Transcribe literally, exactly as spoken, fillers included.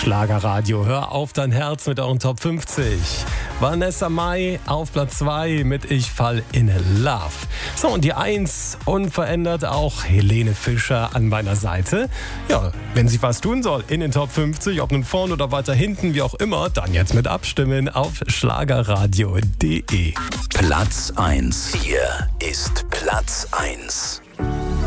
Schlagerradio, hör auf dein Herz mit euren Top fünfzig. Vanessa Mai auf Platz zwei mit Ich fall in Love. So, und die eins unverändert auch Helene Fischer an meiner Seite. Ja, wenn sie was tun soll in den Top fünfzig, ob nun vorne oder weiter hinten, wie auch immer, dann jetzt mit abstimmen auf schlagerradio punkt de. Platz eins. Hier ist Platz eins.